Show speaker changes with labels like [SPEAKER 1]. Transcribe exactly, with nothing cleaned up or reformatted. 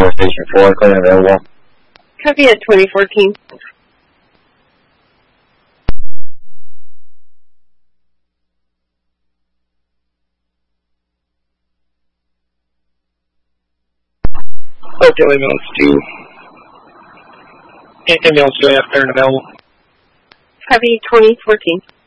[SPEAKER 1] Station four, clear and available.
[SPEAKER 2] Copy at twenty fourteen.
[SPEAKER 3] Okay, ambulance two. Ambulance two, I have clear and available.
[SPEAKER 2] Copy twenty fourteen.